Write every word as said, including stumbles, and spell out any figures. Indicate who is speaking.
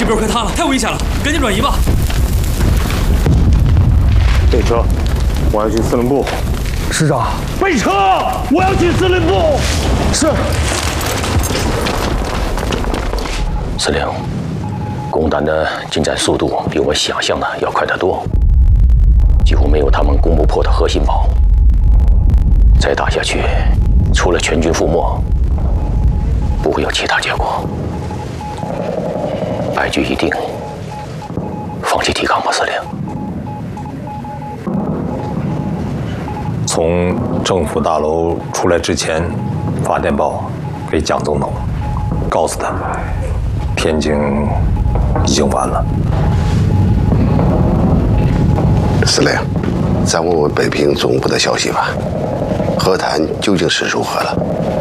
Speaker 1: 边快塌了，太危险了，赶紧转移吧。
Speaker 2: 备车，我要去司令部。
Speaker 3: 师长，
Speaker 2: 备车，我要去司令部。
Speaker 3: 是。
Speaker 4: 司令，公胆的进展速度比我想象的要快得多，几乎没有他们攻不破的核心堡。再打下去，除了全军覆没，不会有其他结果。败局已定，放弃抵抗吧，司令。
Speaker 5: 从政府大楼出来之前，发电报给蒋总统，告诉他，天津已经完了。
Speaker 6: 司令，再问问北平总部的消息吧，和谈究竟是如何了？